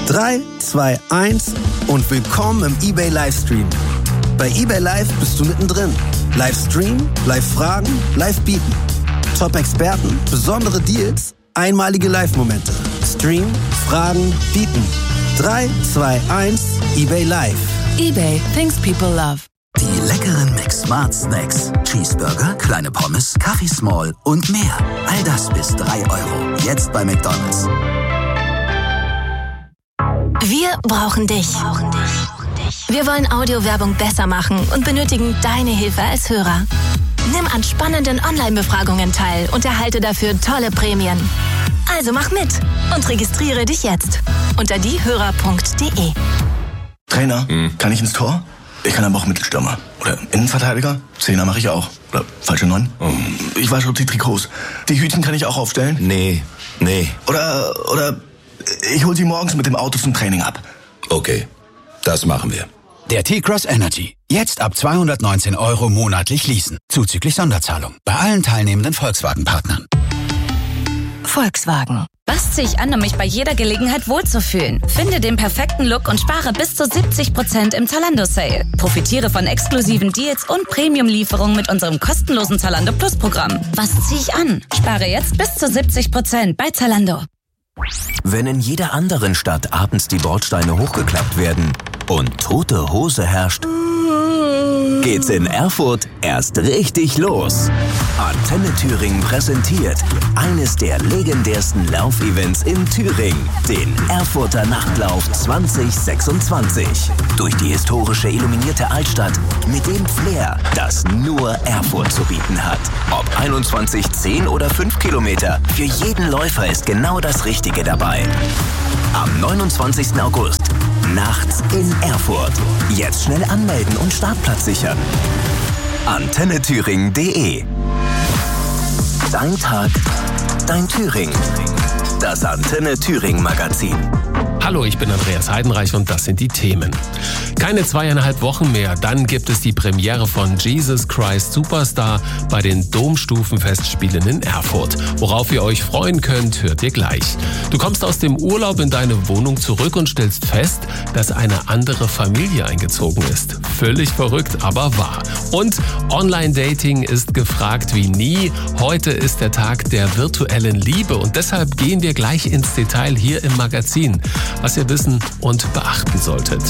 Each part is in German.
3, 2, 1 und willkommen im eBay Livestream. Bei eBay Live bist du mittendrin. Livestream, Live-Fragen, Live-Bieten. Top-Experten, besondere Deals, einmalige Live-Momente. Stream, Fragen, Bieten. 3, 2, 1, eBay Live. eBay, things people love. Die leckeren McSmart Snacks. Cheeseburger, kleine Pommes, Kaffee Small und mehr. All das bis 3 €. Jetzt bei McDonald's. Wir brauchen dich. Wir wollen Audiowerbung besser machen und benötigen deine Hilfe als Hörer. Nimm an spannenden Online-Befragungen teil und erhalte dafür tolle Prämien. Also mach mit und registriere dich jetzt unter diehörer.de. Trainer, kann ich ins Tor? Ich kann aber auch Mittelstürmer. Oder Innenverteidiger? Zehner mache ich auch. Oder falsche 9? Ich wasche die Trikots. Die Hütchen kann ich auch aufstellen? Nee. Oder ich hol sie morgens mit dem Auto zum Training ab. Okay, das machen wir. Der T-Cross Energy. Jetzt ab 219 € monatlich leasen. Zuzüglich Sonderzahlung. Bei allen teilnehmenden Volkswagen-Partnern. Volkswagen. Was ziehe ich an, um mich bei jeder Gelegenheit wohlzufühlen? Finde den perfekten Look und spare bis zu 70% im Zalando-Sale. Profitiere von exklusiven Deals und Premium-Lieferungen mit unserem kostenlosen Zalando Plus-Programm. Was ziehe ich an? Spare jetzt bis zu 70% bei Zalando. Wenn in jeder anderen Stadt abends die Bordsteine hochgeklappt werden und tote Hose herrscht, geht's in Erfurt erst richtig los. Antenne Thüringen präsentiert eines der legendärsten Laufevents in Thüringen, den Erfurter Nachtlauf 2026. Durch die historische illuminierte Altstadt mit dem Flair, das nur Erfurt zu bieten hat. Ob 21, 10 oder 5 Kilometer, für jeden Läufer ist genau das Richtige dabei. Am 29. August, nachts in Erfurt. Jetzt schnell anmelden und Startplatz sichern. AntenneThüringen.de. Dein Tag, dein Thüringen. Das Antenne Thüringen Magazin. Hallo, ich bin Andreas Heidenreich und das sind die Themen. Keine 2,5 Wochen mehr, dann gibt es die Premiere von Jesus Christ Superstar bei den Domstufenfestspielen in Erfurt. Worauf ihr euch freuen könnt, hört ihr gleich. Du kommst aus dem Urlaub in deine Wohnung zurück und stellst fest, dass eine andere Familie eingezogen ist. Völlig verrückt, aber wahr. Und Online-Dating ist gefragt wie nie. Heute ist der Tag der virtuellen Liebe und deshalb gehen wir gleich ins Detail hier im Magazin, was ihr wissen und beachten solltet.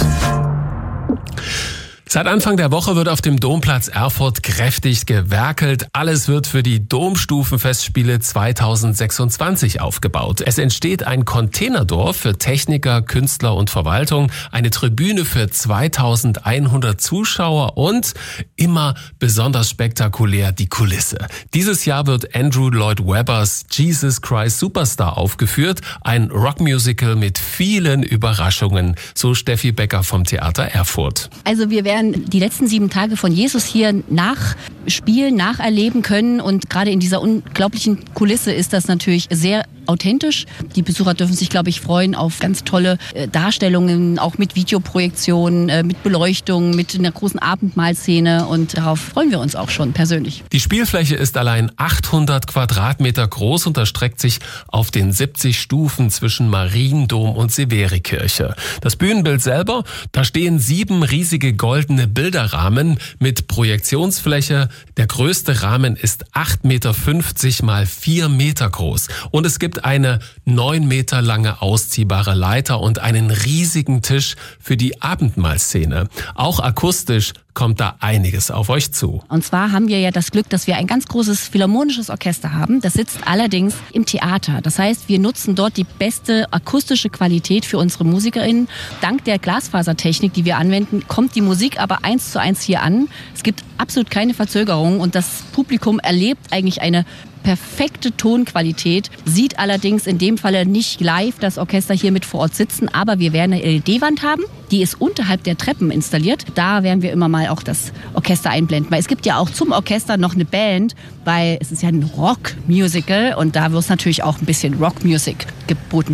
Seit Anfang der Woche wird auf dem Domplatz Erfurt kräftig gewerkelt. Alles wird für die Domstufenfestspiele 2026 aufgebaut. Es entsteht ein Containerdorf für Techniker, Künstler und Verwaltung, eine Tribüne für 2100 Zuschauer und immer besonders spektakulär die Kulisse. Dieses Jahr wird Andrew Lloyd Webbers Jesus Christ Superstar aufgeführt, ein Rockmusical mit vielen Überraschungen, so Steffi Becker vom Theater Erfurt. Also wir werden die letzten 7 Tage von Jesus hier nachspielen, nacherleben können und gerade in dieser unglaublichen Kulisse ist das natürlich sehr authentisch. Die Besucher dürfen sich, glaube ich, freuen auf ganz tolle Darstellungen, auch mit Videoprojektionen, mit Beleuchtung, mit einer großen Abendmahlszene und darauf freuen wir uns auch schon persönlich. Die Spielfläche ist allein 800 Quadratmeter groß und erstreckt sich auf den 70 Stufen zwischen Mariendom und Severikirche. Das Bühnenbild selber, da stehen 7 riesige goldene Bilderrahmen mit Projektionsfläche. Der größte Rahmen ist 8,50 Meter mal 4 Meter groß und es gibt eine 9 Meter lange ausziehbare Leiter und einen riesigen Tisch für die Abendmahlszene. Auch akustisch kommt da einiges auf euch zu. Und zwar haben wir ja das Glück, dass wir ein ganz großes philharmonisches Orchester haben. Das sitzt allerdings im Theater. Das heißt, wir nutzen dort die beste akustische Qualität für unsere MusikerInnen. Dank der Glasfasertechnik, die wir anwenden, kommt die Musik aber 1:1 hier an. Es gibt absolut keine Verzögerung und das Publikum erlebt eigentlich eine perfekte Tonqualität, sieht allerdings in dem Falle nicht live das Orchester hier mit vor Ort sitzen, aber wir werden eine LED-Wand haben, die ist unterhalb der Treppen installiert. Da werden wir immer mal auch das Orchester einblenden, weil es gibt ja auch zum Orchester noch eine Band, weil es ist ja ein Rock-Musical und da wird es natürlich auch ein bisschen Rock-Music geboten werden.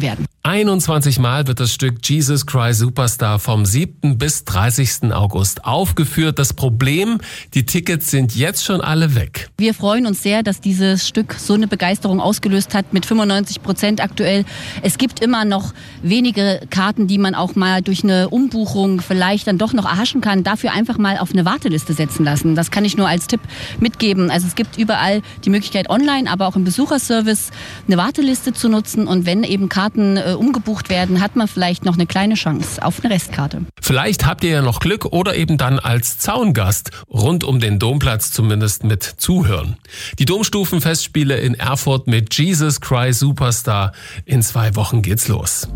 21 Mal wird das Stück Jesus Christ Superstar vom 7. bis 30. August aufgeführt. Das Problem, die Tickets sind jetzt schon alle weg. Wir freuen uns sehr, dass dieses Stück so eine Begeisterung ausgelöst hat mit 95% aktuell. Es gibt immer noch wenige Karten, die man auch mal durch eine Umbuchung vielleicht dann doch noch erhaschen kann. Dafür einfach mal auf eine Warteliste setzen lassen. Das kann ich nur als Tipp mitgeben. Also es gibt überall die Möglichkeit online, aber auch im Besucherservice eine Warteliste zu nutzen. Und wenn eben Karten umgebucht werden, hat man vielleicht noch eine kleine Chance auf eine Restkarte. Vielleicht habt ihr ja noch Glück oder eben dann als Zaungast rund um den Domplatz zumindest mit zuhören. Die Domstufenfestspiele in Erfurt mit Jesus Christ Superstar. In 2 Wochen geht's los.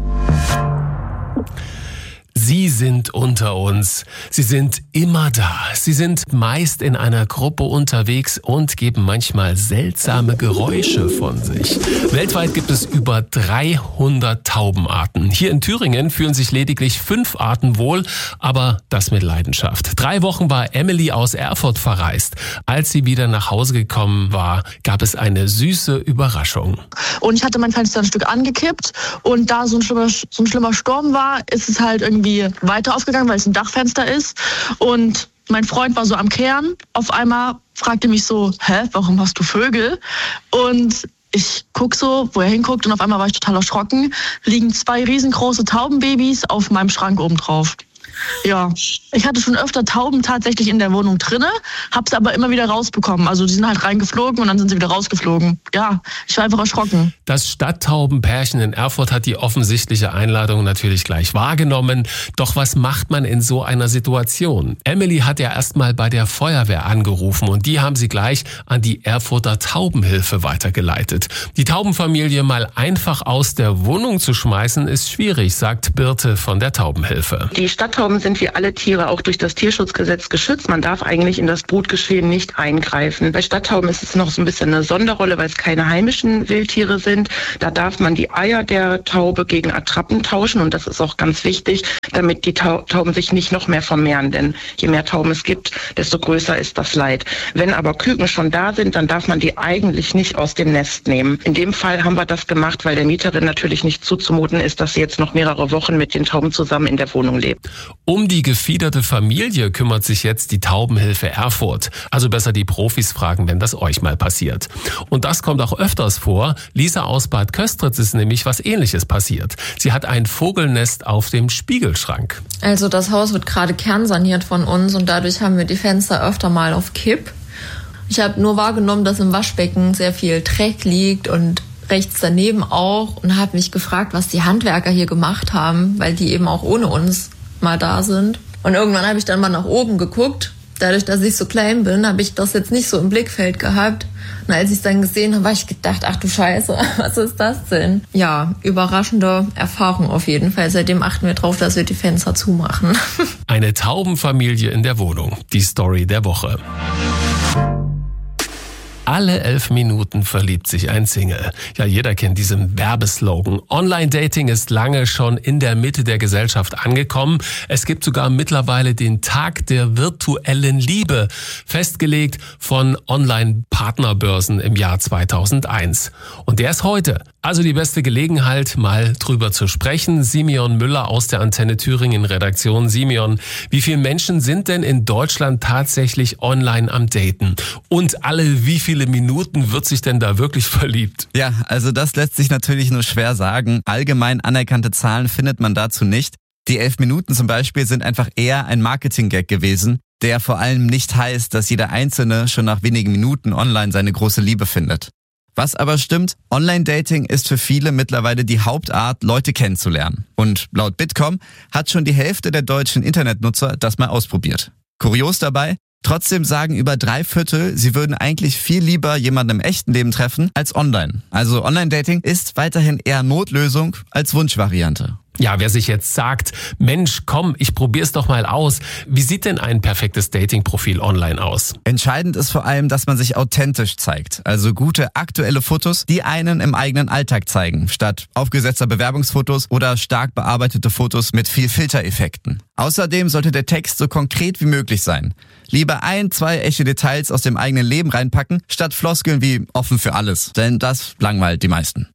Sie sind unter uns. Sie sind immer da. Sie sind meist in einer Gruppe unterwegs und geben manchmal seltsame Geräusche von sich. Weltweit gibt es über 300 Taubenarten. Hier in Thüringen fühlen sich lediglich 5 Arten wohl, aber das mit Leidenschaft. 3 Wochen war Emily aus Erfurt verreist. Als sie wieder nach Hause gekommen war, gab es eine süße Überraschung. Und ich hatte mein Fenster ein Stück angekippt und da so ein schlimmer Sturm war, ist es halt irgendwie weiter aufgegangen, weil es ein Dachfenster ist. Und mein Freund war so am Kehren. Auf einmal fragte mich so, warum hast du Vögel? Und ich guck so, wo er hinguckt, und auf einmal war ich total erschrocken. Liegen 2 riesengroße Taubenbabys auf meinem Schrank oben drauf. Ja, ich hatte schon öfter Tauben tatsächlich in der Wohnung drinne, hab's aber immer wieder rausbekommen. Also die sind halt reingeflogen und dann sind sie wieder rausgeflogen. Ja, ich war einfach erschrocken. Das Stadttaubenpärchen in Erfurt hat die offensichtliche Einladung natürlich gleich wahrgenommen. Doch was macht man in so einer Situation? Emily hat ja erstmal bei der Feuerwehr angerufen und die haben sie gleich an die Erfurter Taubenhilfe weitergeleitet. Die Taubenfamilie mal einfach aus der Wohnung zu schmeißen, ist schwierig, sagt Birte von der Taubenhilfe. Die Stadttauben sind wie alle Tiere auch durch das Tierschutzgesetz geschützt. Man darf eigentlich in das Brutgeschehen nicht eingreifen. Bei Stadttauben ist es noch so ein bisschen eine Sonderrolle, weil es keine heimischen Wildtiere sind. Da darf man die Eier der Taube gegen Attrappen tauschen und das ist auch ganz wichtig, damit die Tauben sich nicht noch mehr vermehren. Denn je mehr Tauben es gibt, desto größer ist das Leid. Wenn aber Küken schon da sind, dann darf man die eigentlich nicht aus dem Nest nehmen. In dem Fall haben wir das gemacht, weil der Mieterin natürlich nicht zuzumuten ist, dass sie jetzt noch mehrere Wochen mit den Tauben zusammen in der Wohnung lebt. Um die gefiederte Familie kümmert sich jetzt die Taubenhilfe Erfurt. Also besser die Profis fragen, wenn das euch mal passiert. Und das kommt auch öfters vor. Lisa aus Bad Köstritz ist nämlich was Ähnliches passiert. Sie hat ein Vogelnest auf dem Spiegelschrank. Also das Haus wird gerade kernsaniert von uns und dadurch haben wir die Fenster öfter mal auf Kipp. Ich habe nur wahrgenommen, dass im Waschbecken sehr viel Dreck liegt und rechts daneben auch und habe mich gefragt, was die Handwerker hier gemacht haben, weil die eben auch ohne uns mal da sind. Und irgendwann habe ich dann mal nach oben geguckt. Dadurch, dass ich so klein bin, habe ich das jetzt nicht so im Blickfeld gehabt. Und als ich es dann gesehen habe, habe ich gedacht, ach du Scheiße, was ist das denn? Ja, überraschende Erfahrung auf jeden Fall. Seitdem achten wir drauf, dass wir die Fenster zumachen. Eine Taubenfamilie in der Wohnung. Die Story der Woche. Alle 11 Minuten verliebt sich ein Single. Ja, jeder kennt diesen Werbeslogan. Online-Dating ist lange schon in der Mitte der Gesellschaft angekommen. Es gibt sogar mittlerweile den Tag der virtuellen Liebe, festgelegt von Online-Partnerbörsen im Jahr 2001. Und der ist heute. Also die beste Gelegenheit, mal drüber zu sprechen. Simeon Müller aus der Antenne Thüringen Redaktion. Simeon, wie viele Menschen sind denn in Deutschland tatsächlich online am Daten? Und alle wie viele Minuten wird sich denn da wirklich verliebt? Ja, also das lässt sich natürlich nur schwer sagen. Allgemein anerkannte Zahlen findet man dazu nicht. Die 11 Minuten zum Beispiel sind einfach eher ein Marketing-Gag gewesen, der vor allem nicht heißt, dass jeder Einzelne schon nach wenigen Minuten online seine große Liebe findet. Was aber stimmt, Online-Dating ist für viele mittlerweile die Hauptart, Leute kennenzulernen. Und laut Bitkom hat schon die Hälfte der deutschen Internetnutzer das mal ausprobiert. Kurios dabei, trotzdem sagen über 3/4, sie würden eigentlich viel lieber jemanden im echten Leben treffen als online. Also Online-Dating ist weiterhin eher Notlösung als Wunschvariante. Ja, wer sich jetzt sagt, Mensch, komm, ich probier's doch mal aus. Wie sieht denn ein perfektes Dating-Profil online aus? Entscheidend ist vor allem, dass man sich authentisch zeigt. Also gute, aktuelle Fotos, die einen im eigenen Alltag zeigen, statt aufgesetzter Bewerbungsfotos oder stark bearbeitete Fotos mit viel Filtereffekten. Außerdem sollte der Text so konkret wie möglich sein. Lieber 1-2 echte Details aus dem eigenen Leben reinpacken, statt Floskeln wie offen für alles. Denn das langweilt die meisten.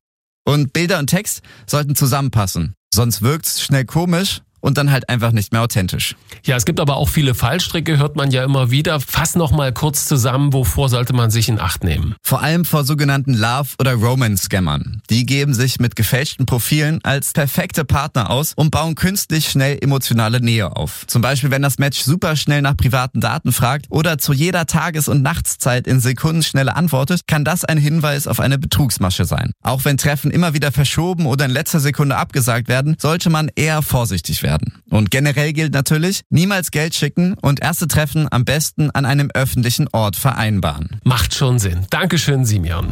Und Bilder und Text sollten zusammenpassen. Sonst wirkt's schnell komisch und dann halt einfach nicht mehr authentisch. Ja, es gibt aber auch viele Fallstricke, hört man ja immer wieder. Fass noch mal kurz zusammen, wovor sollte man sich in Acht nehmen? Vor allem vor sogenannten Love- oder Romance-Scammern. Die geben sich mit gefälschten Profilen als perfekte Partner aus und bauen künstlich schnell emotionale Nähe auf. Zum Beispiel, wenn das Match super schnell nach privaten Daten fragt oder zu jeder Tages- und Nachtszeit in Sekundenschnelle antwortet, kann das ein Hinweis auf eine Betrugsmasche sein. Auch wenn Treffen immer wieder verschoben oder in letzter Sekunde abgesagt werden, sollte man eher vorsichtig werden. Und generell gilt natürlich, niemals Geld schicken und erste Treffen am besten an einem öffentlichen Ort vereinbaren. Macht schon Sinn. Dankeschön, Simeon.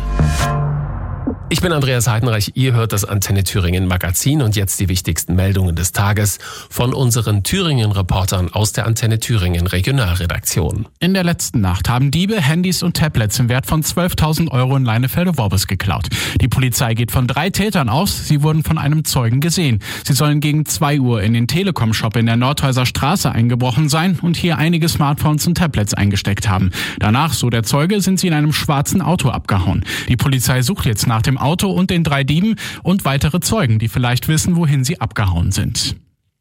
Ich bin Andreas Heidenreich, ihr hört das Antenne Thüringen Magazin und jetzt die wichtigsten Meldungen des Tages von unseren Thüringen-Reportern aus der Antenne Thüringen Regionalredaktion. In der letzten Nacht haben Diebe Handys und Tablets im Wert von 12.000 € in Leinefelde-Worbis geklaut. Die Polizei geht von 3 Tätern aus, sie wurden von einem Zeugen gesehen. Sie sollen gegen 2 Uhr in den Telekom-Shop in der Nordhäuser Straße eingebrochen sein und hier einige Smartphones und Tablets eingesteckt haben. Danach, so der Zeuge, sind sie in einem schwarzen Auto abgehauen. Die Polizei sucht jetzt nach dem Auto und den 3 Dieben und weitere Zeugen, die vielleicht wissen, wohin sie abgehauen sind.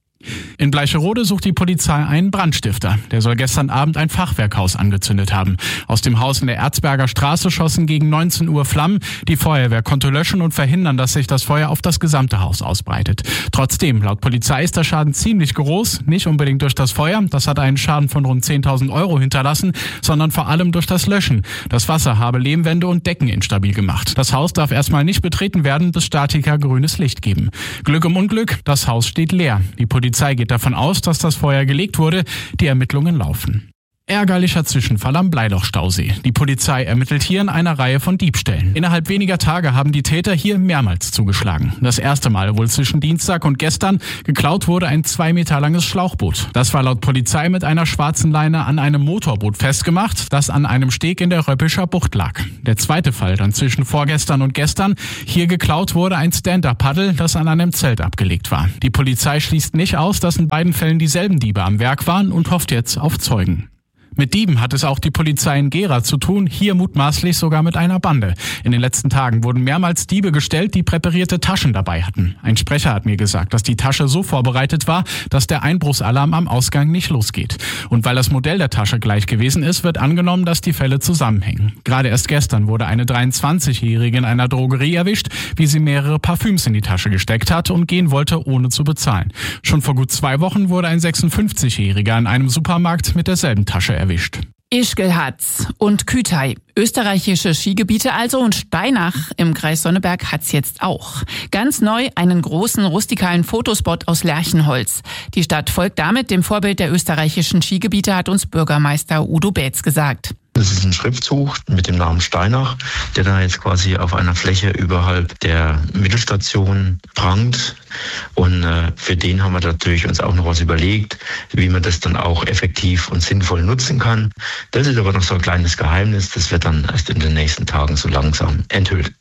In Bleicherode sucht die Polizei einen Brandstifter. Der soll gestern Abend ein Fachwerkhaus angezündet haben. Aus dem Haus in der Erzberger Straße schossen gegen 19 Uhr Flammen. Die Feuerwehr konnte löschen und verhindern, dass sich das Feuer auf das gesamte Haus ausbreitet. Trotzdem, laut Polizei ist der Schaden ziemlich groß. Nicht unbedingt durch das Feuer, das hat einen Schaden von rund 10.000 € hinterlassen, sondern vor allem durch das Löschen. Das Wasser habe Lehmwände und Decken instabil gemacht. Das Haus darf erstmal nicht betreten werden, bis Statiker grünes Licht geben. Glück im Unglück, das Haus steht leer. Die Polizei geht davon aus, dass das Feuer gelegt wurde. Die Ermittlungen laufen. Ärgerlicher Zwischenfall am Bleiloch-Stausee. Die Polizei ermittelt hier in einer Reihe von Diebstählen. Innerhalb weniger Tage haben die Täter hier mehrmals zugeschlagen. Das erste Mal wohl zwischen Dienstag und gestern. Geklaut wurde ein 2 Meter langes Schlauchboot. Das war laut Polizei mit einer schwarzen Leine an einem Motorboot festgemacht, das an einem Steg in der Röppischer Bucht lag. Der zweite Fall dann zwischen vorgestern und gestern. Hier geklaut wurde ein Stand-Up-Paddel, das an einem Zelt abgelegt war. Die Polizei schließt nicht aus, dass in beiden Fällen dieselben Diebe am Werk waren und hofft jetzt auf Zeugen. Mit Dieben hat es auch die Polizei in Gera zu tun, hier mutmaßlich sogar mit einer Bande. In den letzten Tagen wurden mehrmals Diebe gestellt, die präparierte Taschen dabei hatten. Ein Sprecher hat mir gesagt, dass die Tasche so vorbereitet war, dass der Einbruchsalarm am Ausgang nicht losgeht. Und weil das Modell der Tasche gleich gewesen ist, wird angenommen, dass die Fälle zusammenhängen. Gerade erst gestern wurde eine 23-Jährige in einer Drogerie erwischt, wie sie mehrere Parfüms in die Tasche gesteckt hat und gehen wollte, ohne zu bezahlen. Schon vor gut 2 Wochen wurde ein 56-Jähriger in einem Supermarkt mit derselben Tasche erwischt. Ischgl-Hatz und Kütai. Österreichische Skigebiete also und Steinach im Kreis Sonneberg hat's jetzt auch. Ganz neu einen großen rustikalen Fotospot aus Lärchenholz. Die Stadt folgt damit dem Vorbild der österreichischen Skigebiete, hat uns Bürgermeister Udo Beetz gesagt. Das ist ein Schriftzug mit dem Namen Steinach, der da jetzt quasi auf einer Fläche überhalb der Mittelstation prangt. Und für den haben wir natürlich uns auch noch was überlegt, wie man das dann auch effektiv und sinnvoll nutzen kann. Das ist aber noch so ein kleines Geheimnis, das wird dann erst in den nächsten Tagen so langsam enthüllt.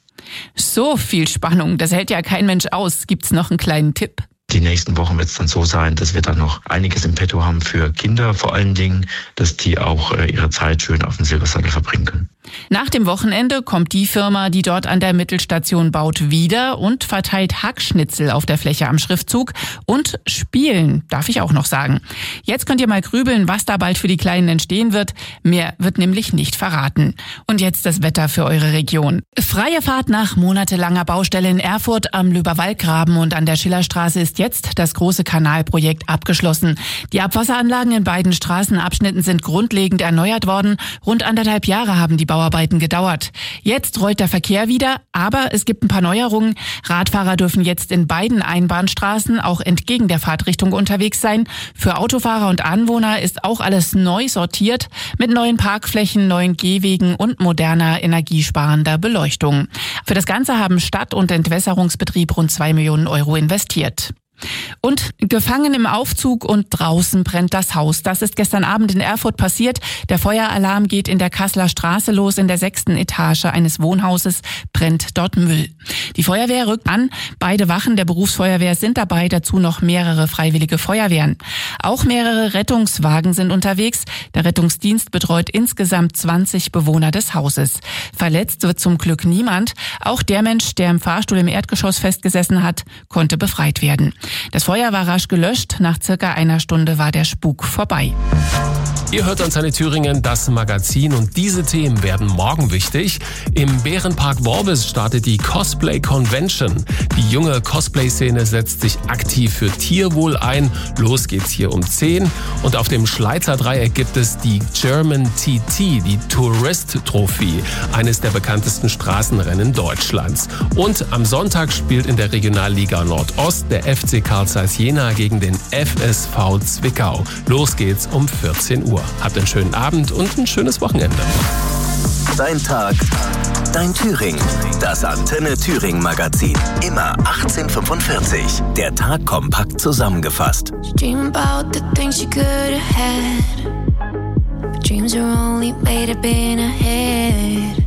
So viel Spannung, das hält ja kein Mensch aus. Gibt's noch einen kleinen Tipp? Die nächsten Wochen wird es dann so sein, dass wir dann noch einiges im Petto haben für Kinder vor allen Dingen, dass die auch ihre Zeit schön auf dem Silbersattel verbringen können. Nach dem Wochenende kommt die Firma, die dort an der Mittelstation baut, wieder und verteilt Hackschnitzel auf der Fläche am Schriftzug und spielen, darf ich auch noch sagen. Jetzt könnt ihr mal grübeln, was da bald für die Kleinen entstehen wird. Mehr wird nämlich nicht verraten. Und jetzt das Wetter für eure Region. Freie Fahrt nach monatelanger Baustelle in Erfurt am Löberwaldgraben und an der Schillerstraße ist jetzt das große Kanalprojekt abgeschlossen. Die Abwasseranlagen in beiden Straßenabschnitten sind grundlegend erneuert worden. Rund 1,5 Jahre haben die Bauarbeiten gedauert. Jetzt rollt der Verkehr wieder, aber es gibt ein paar Neuerungen. Radfahrer dürfen jetzt in beiden Einbahnstraßen auch entgegen der Fahrtrichtung unterwegs sein. Für Autofahrer und Anwohner ist auch alles neu sortiert mit neuen Parkflächen, neuen Gehwegen und moderner energiesparender Beleuchtung. Für das Ganze haben Stadt- und Entwässerungsbetrieb rund 2 Millionen € investiert. Und gefangen im Aufzug und draußen brennt das Haus. Das ist gestern Abend in Erfurt passiert. Der Feueralarm geht in der Kasseler Straße los. In der 6. Etage eines Wohnhauses brennt dort Müll. Die Feuerwehr rückt an. Beide Wachen der Berufsfeuerwehr sind dabei. Dazu noch mehrere freiwillige Feuerwehren. Auch mehrere Rettungswagen sind unterwegs. Der Rettungsdienst betreut insgesamt 20 Bewohner des Hauses. Verletzt wird zum Glück niemand. Auch der Mensch, der im Fahrstuhl im Erdgeschoss festgesessen hat, konnte befreit werden. Das Feuer war rasch gelöscht. Nach circa einer Stunde war der Spuk vorbei. Ihr hört Antenne Thüringen, das Magazin, und diese Themen werden morgen wichtig. Im Bärenpark Worbis startet die Cosplay Convention. Die junge Cosplay-Szene setzt sich aktiv für Tierwohl ein. Los geht's hier um 10. Und auf dem Schleizer Dreieck gibt es die German TT, die Tourist Trophy, eines der bekanntesten Straßenrennen Deutschlands. Und am Sonntag spielt in der Regionalliga Nordost der FC Carl Zeiss Jena gegen den FSV Zwickau. Los geht's um 14 Uhr. Habt einen schönen Abend und ein schönes Wochenende. Dein Tag, dein Thüringen. Das Antenne Thüringen Magazin. Immer 18:45. Der Tag kompakt zusammengefasst. Dream about the things you could have had. But dreams are only made up in a head.